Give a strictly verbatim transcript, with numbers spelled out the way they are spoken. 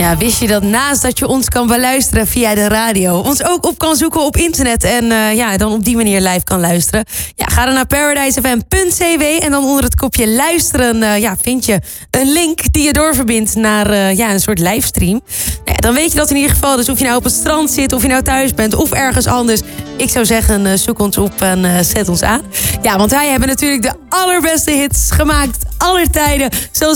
Ja, wist je dat naast dat je ons kan beluisteren via de radio, ons ook op kan zoeken op internet en uh, ja, dan op die manier live kan luisteren? Ja, ga dan naar paradise f m punt c w en dan onder het kopje luisteren uh, ja, vind je een link die je doorverbindt naar uh, ja, een soort livestream. Nou ja, dan weet je dat in ieder geval. Dus of je nou op het strand zit, of je nou thuis bent of ergens anders. Ik zou zeggen, uh, zoek ons op en uh, zet ons aan. Ja, want wij hebben natuurlijk de allerbeste hits gemaakt aller tijden. Zoals